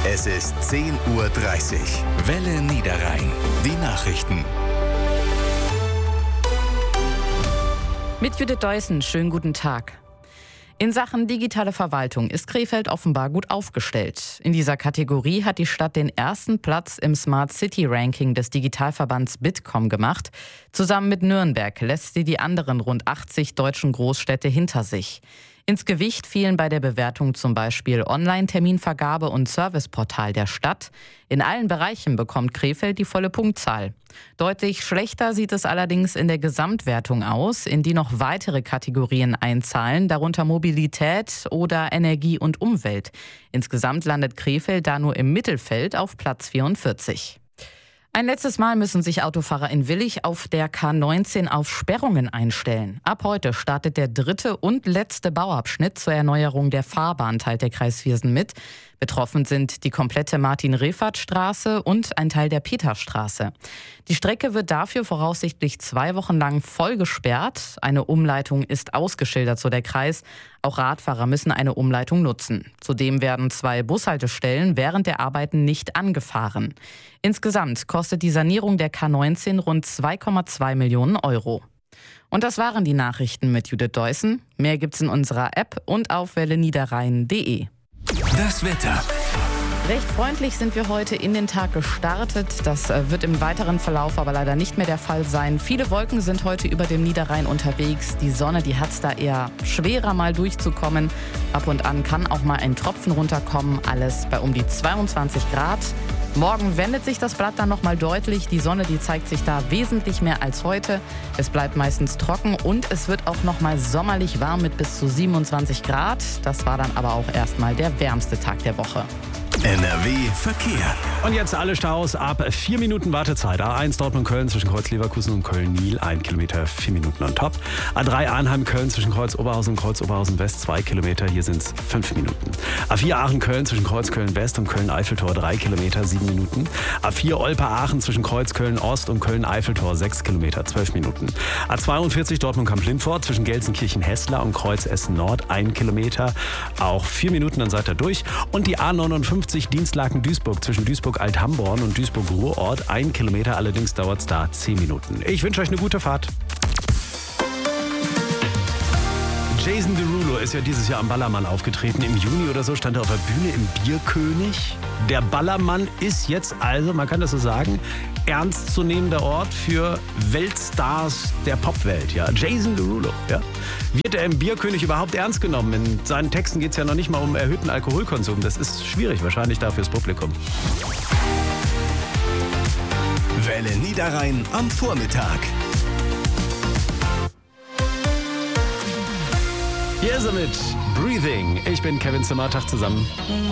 Es ist 10:30 Uhr. Welle Niederrhein. Die Nachrichten. Mit Judith Deussen, schönen guten Tag. In Sachen digitale Verwaltung ist Krefeld offenbar gut aufgestellt. In dieser Kategorie hat die Stadt den ersten Platz im Smart City Ranking des Digitalverbands Bitkom gemacht. Zusammen mit Nürnberg lässt sie die anderen rund 80 deutschen Großstädte hinter sich. Ins Gewicht fielen bei der Bewertung zum Beispiel Online-Terminvergabe und Serviceportal der Stadt. In allen Bereichen bekommt Krefeld die volle Punktzahl. Deutlich schlechter sieht es allerdings in der Gesamtwertung aus, in die noch weitere Kategorien einzahlen, darunter Mobilität oder Energie und Umwelt. Insgesamt landet Krefeld da nur im Mittelfeld auf Platz 44. Ein letztes Mal müssen sich Autofahrer in Willich auf der K19 auf Sperrungen einstellen. Ab heute startet der dritte und letzte Bauabschnitt zur Erneuerung der Fahrbahn, teilt der Kreis Viersen mit. Betroffen sind die komplette Martin-Refat-Straße und ein Teil der Peterstraße. Die Strecke wird dafür voraussichtlich 2 Wochen lang voll gesperrt. Eine Umleitung ist ausgeschildert, so der Kreis. Auch Radfahrer müssen eine Umleitung nutzen. Zudem werden 2 Bushaltestellen während der Arbeiten nicht angefahren. Insgesamt kostet die Sanierung der K19 rund 2,2 Millionen Euro. Und das waren die Nachrichten mit Judith Deussen. Mehr gibt's in unserer App und auf welleniederrhein.de. Das Wetter. Recht freundlich sind wir heute in den Tag gestartet. Das wird im weiteren Verlauf aber leider nicht mehr der Fall sein. Viele Wolken sind heute über dem Niederrhein unterwegs. Die Sonne, die hat es da eher schwerer mal durchzukommen. Ab und an kann auch mal ein Tropfen runterkommen. Alles bei um die 22 Grad. Morgen wendet sich das Blatt dann nochmal deutlich. Die Sonne, die zeigt sich da wesentlich mehr als heute. Es bleibt meistens trocken und es wird auch nochmal sommerlich warm mit bis zu 27 Grad. Das war dann aber auch erstmal der wärmste Tag der Woche. NRW Verkehr. Und jetzt alle Staus ab 4 Minuten Wartezeit. A1 Dortmund-Köln zwischen Kreuz Leverkusen und Köln-Niel 1 Kilometer 4 Minuten on top. A3 Arnheim-Köln zwischen Kreuz Oberhausen und Kreuz Oberhausen-West 2 Kilometer, hier sind es 5 Minuten. A4 Aachen-Köln zwischen Kreuz Köln-West und Köln-Eiffeltor 3 Kilometer 7 Minuten. A4 Olpe-Aachen zwischen Kreuz Köln-Ost und Köln-Eiffeltor 6 Kilometer 12 Minuten. A42 Dortmund-Kamp-Lindfort zwischen Gelsenkirchen-Hessler und Kreuz Essen-Nord 1 Kilometer, auch 4 Minuten, dann seid ihr durch. Und die A59 Dienstlaken-Duisburg zwischen Duisburg-Alt-Hamborn und Duisburg-Ruhrort 1 Kilometer, allerdings dauert es da 10 Minuten. Ich wünsche euch eine gute Fahrt. Jason Derulo ist ja dieses Jahr am Ballermann aufgetreten. Im Juni oder so stand er auf der Bühne im Bierkönig. Der Ballermann ist jetzt also, man kann das so sagen, ernstzunehmender Ort für Weltstars der Popwelt. Ja, Jason Derulo. Ja. Wird er im Bierkönig überhaupt ernst genommen? In seinen Texten geht es ja noch nicht mal um erhöhten Alkoholkonsum. Das ist schwierig, wahrscheinlich da fürs Publikum. Welle Niederrhein am Vormittag. Hier ist er mit Breathing. Ich bin Kevin Zimmer, Tag zusammen.